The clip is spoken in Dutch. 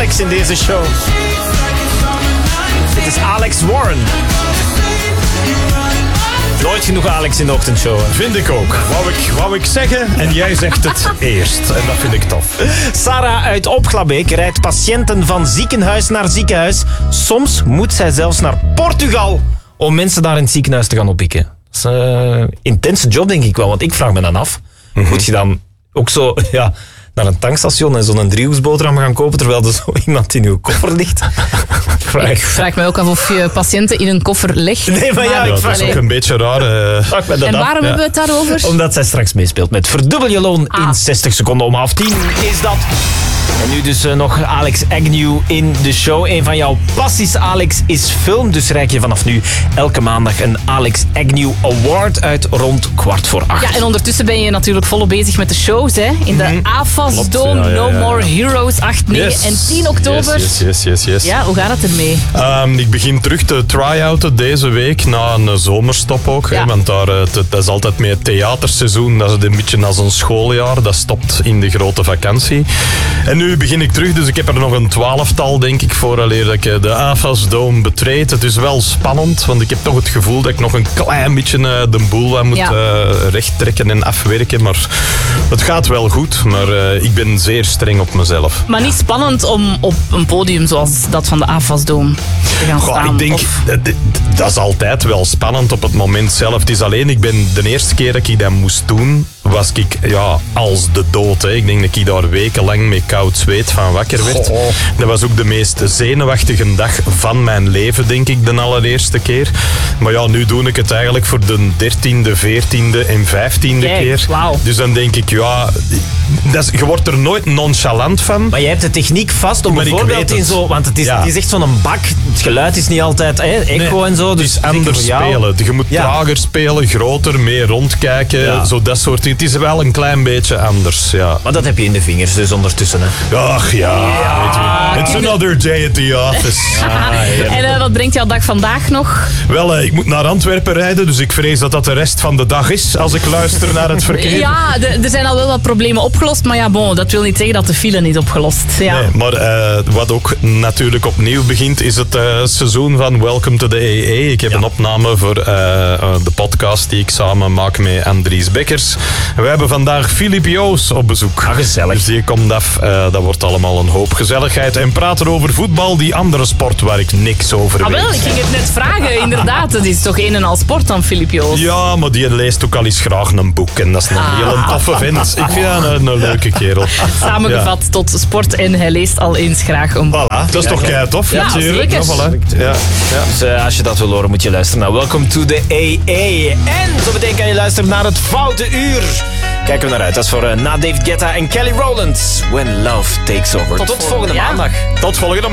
Alex in deze show. Dit is Alex Warren. Nooit genoeg Alex in de ochtendshow. Hè? Vind ik ook. Wou ik zeggen en jij zegt het eerst. En dat vind ik tof. Sarah uit Opglabeek rijdt patiënten van ziekenhuis naar ziekenhuis. Soms moet zij zelfs naar Portugal om mensen daar in het ziekenhuis te gaan oppikken. Dat is een intense job, denk ik wel. Want ik vraag me dan af, moet je dan ook zo naar een tankstation en zo'n driehoeksboterham gaan kopen terwijl er zo iemand in uw koffer ligt? Ik vraag me ook af of je patiënten in een koffer legt. Nee, maar Ja, dat is ook een beetje raar. En waarom hebben we het daarover? Omdat zij straks meespeelt met Verdubbel je loon in 60 seconden om 9:30 is dat. En nu dus nog Alex Agnew in de show. Een van jouw passies, Alex, is film. Dus reik je vanaf nu elke maandag een Alex Agnew Award uit rond 7:15. Ja, en ondertussen ben je natuurlijk volop bezig met de shows. Hè? In de AFAS Dome, No More Heroes, 8, 9 en 10 oktober. Yes. Ja, hoe gaat het ermee? Ik begin terug te try-outen deze week, na een zomerstop ook. Ja. Hè, want dat is altijd met het theaterseizoen. Dat is een beetje als een schooljaar. Dat stopt in de grote vakantie. En nu begin ik terug, dus ik heb er nog een 12-tal, denk ik, vooraleer dat ik de AFAS Dome betreed. Het is wel spannend, want ik heb toch het gevoel dat ik nog een klein beetje de boel moet rechttrekken en afwerken. Maar het gaat wel goed, maar ik ben zeer streng op mezelf. Maar niet spannend om op een podium zoals dat van de AFAS Dome te gaan staan? Ik denk, dat is altijd wel spannend op het moment zelf. Het is alleen, ik ben de eerste keer dat ik dat moest doen, was ik als de dood. Hè. Ik denk dat ik daar wekenlang met koud zweet van wakker werd. Dat was ook de meest zenuwachtige dag van mijn leven, denk ik, de allereerste keer. Maar ja, nu doe ik het eigenlijk voor de 13e, 14e en 15e keer. Wow. Dus dan denk ik, je wordt er nooit nonchalant van. Maar jij hebt de techniek vast om Maar ik bijvoorbeeld weet in het. zo... Want het is echt zo'n bak. Het geluid is niet altijd echo en zo. Dus het is anders spelen. Je moet trager spelen, groter, meer rondkijken. Zo dat soort dingen. Het is wel een klein beetje anders, Maar dat heb je in de vingers dus ondertussen, hè? Ach ja, weet je. It's another day at the office. En wat brengt jouw dag vandaag nog? Wel, ik moet naar Antwerpen rijden, dus ik vrees dat dat de rest van de dag is als ik luister naar het verkeer. Ja, er zijn al wel wat problemen opgelost, maar dat wil niet zeggen dat de file niet opgelost. Ja. Nee, maar wat ook natuurlijk opnieuw begint, is het seizoen van Welcome to the AA. Ik heb een opname voor de podcast die ik samen maak met Andries Bekkers. We hebben vandaag Filip Joos op bezoek. Gezellig. Dus die komt af. Dat wordt allemaal een hoop gezelligheid. En praten over voetbal, die andere sport waar ik niks over weet. Wel, ik ging het net vragen. Inderdaad, het is toch een en al sport dan, Filip Joos? Ja, maar die leest ook al eens graag een boek. En dat is een heel toffe vent. Ik vind dat een leuke kerel. Samengevat tot sport en hij leest al eens graag een boek. Voilà. Dat is toch kei tof? Ja, natuurlijk. zeker. Voilà. Ja. Dus als je dat wil horen, moet je luisteren naar Welcome to the AA. En zo meteen kan je luisteren naar het Foute Uur. Kijken we naar uit. Dat is voor na David Guetta en Kelly Rowland. When Love Takes Over. Tot volgende maandag. Tot volgende